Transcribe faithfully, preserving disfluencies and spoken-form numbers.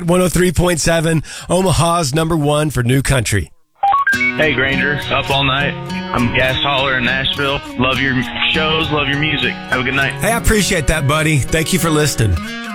one oh three point seven, Omaha's number one for new country. Hey, Granger. Up all night. I'm Gas Hauler in Nashville. Love your shows. Love your music. Have a good night. Hey, I appreciate that, buddy. Thank you for listening.